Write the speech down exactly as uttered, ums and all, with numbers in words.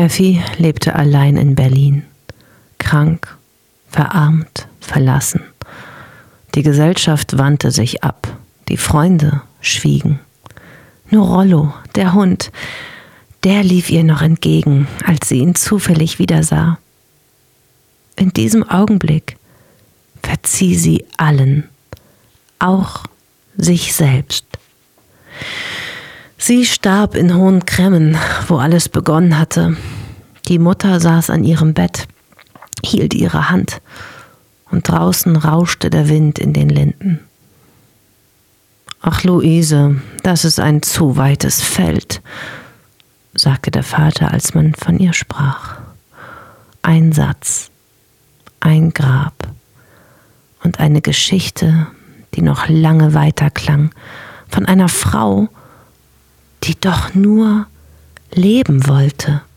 Effi lebte allein in Berlin, krank, verarmt, verlassen. Die Gesellschaft wandte sich ab, die Freunde schwiegen. Nur Rollo, der Hund, der lief ihr noch entgegen, als sie ihn zufällig wiedersah. In diesem Augenblick verzieh sie allen, auch sich selbst. Sie starb in Hohen Cremmen, wo alles begonnen hatte. Die Mutter saß an ihrem Bett, hielt ihre Hand, und draußen rauschte der Wind in den Linden. »Ach, Luise, das ist ein zu weites Feld«, sagte der Vater, als man von ihr sprach. Ein Satz, ein Grab und eine Geschichte, die noch lange weiterklang, von einer Frau, die doch nur leben wollte.